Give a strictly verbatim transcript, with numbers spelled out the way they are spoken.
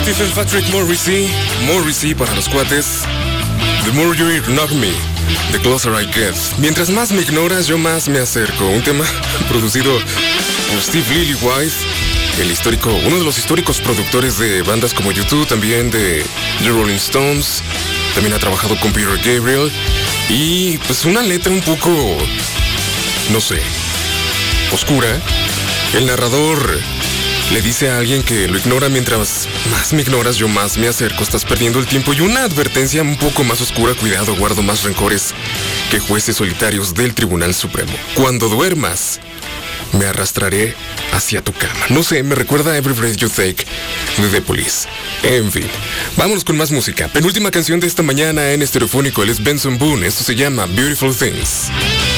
Stephen Patrick Morrissey, Morrissey para los cuates. The more you ignore me, the closer I get. Mientras más me ignoras, yo más me acerco. Un tema producido por Steve Lillywhite, el histórico, uno de los históricos productores de bandas como U dos, también de The Rolling Stones. También ha trabajado con Peter Gabriel. Y pues una letra un poco, no sé, oscura. El narrador le dice a alguien que lo ignora: mientras más me ignoras, yo más me acerco, estás perdiendo el tiempo. Y una advertencia un poco más oscura: cuidado, guardo más rencores que jueces solitarios del Tribunal Supremo. Cuando duermas, me arrastraré hacia tu cama. No sé, me recuerda a Every Breath You Take de The Police. En fin, vámonos con más música. Penúltima canción de esta mañana en Estereofónico, él es Benson Boone. Esto se llama Beautiful Things.